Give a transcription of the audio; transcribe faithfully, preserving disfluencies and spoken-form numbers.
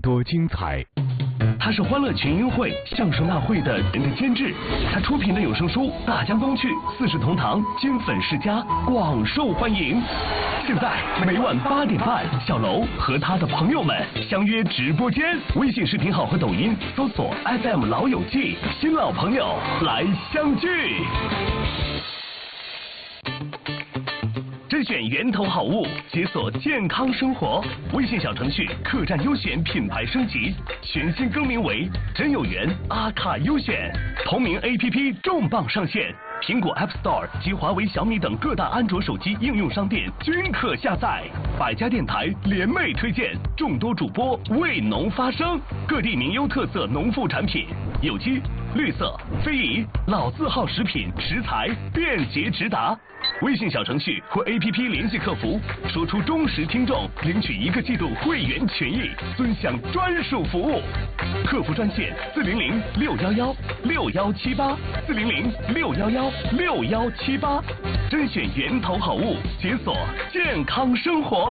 多精彩。 他是欢乐群英会相声大会的人的监制，他出品的有声书《大江东去》《四世同堂》金粉世家广受欢迎。现在每晚八点半，小楼和他的朋友们相约直播间，微信视频号和抖音搜索 F M 老友记，新老朋友来相聚。甄选源头好物，解锁健康生活。微信小程序客栈优选品牌升级，全新更名为真有缘阿卡优选。同名 A P P 重磅上线，苹果 App Store 及华为、小米等各大安卓手机应用商店均可下载。百家电台联袂推荐，众多主播为农发声，各地名优特色农副产品，有机、绿色、非遗、老字号食品食材便捷直达。微信小程序或 A P P 联系客服，说出忠实听众，领取一个季度会员权益，尊享专属服务。客服专线四零零六幺幺六幺七八四零零六幺幺六幺七八，甄选源头好物，解锁健康生活。